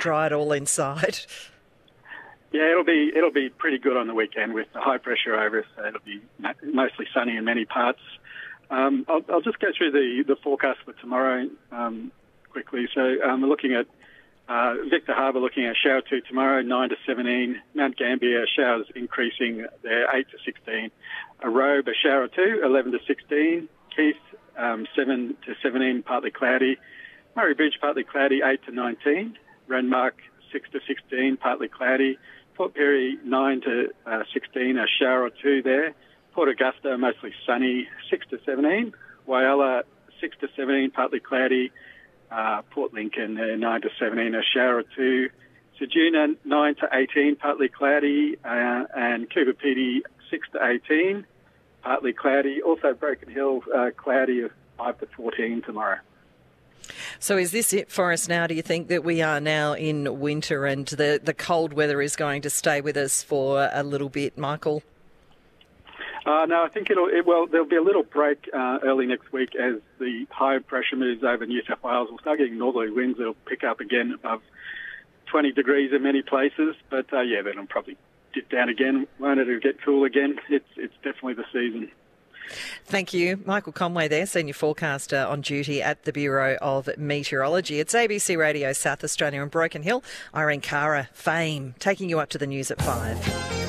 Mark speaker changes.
Speaker 1: dry it all inside.
Speaker 2: Yeah, it'll be pretty good on the weekend with the high pressure over us. So it'll be mostly sunny in many parts. I'll just go through the forecast for tomorrow quickly. So we're looking at Victor Harbour looking at shower 2 tomorrow, 9 to 17. Mount Gambier, showers increasing there, 8 to 16. Arobe, a shower 2, 11 to 16. Keith, 7 to 17, partly cloudy. Murray Bridge, partly cloudy, 8 to 19. Renmark, 6 to 16, partly cloudy. Port Perry, 9 to 16, a shower or 2 there. Port Augusta, mostly sunny, 6 to 17. Whyalla, 6 to 17, partly cloudy. Port Lincoln, 9 to 17, a shower or 2. Ceduna, 9 to 18, partly cloudy. And Coober Pedy, 6 to 18, partly cloudy. Also Broken Hill, cloudy of 5 to 14 tomorrow.
Speaker 1: So is this it for us now? Do you think that we are now in winter and the cold weather is going to stay with us for a little bit, Michael?
Speaker 2: No, I think there'll be a little break early next week as the high pressure moves over New South Wales. We'll start getting northerly winds. It'll pick up again above 20 degrees in many places. But, then it'll probably dip down again. Won't it? It'll get cool again. It's definitely the season.
Speaker 1: Thank you. Michael Conway there, Senior Forecaster on duty at the Bureau of Meteorology. It's ABC Radio South Australia and Broken Hill. Irene Cara, Fame, taking you up to the news at 5.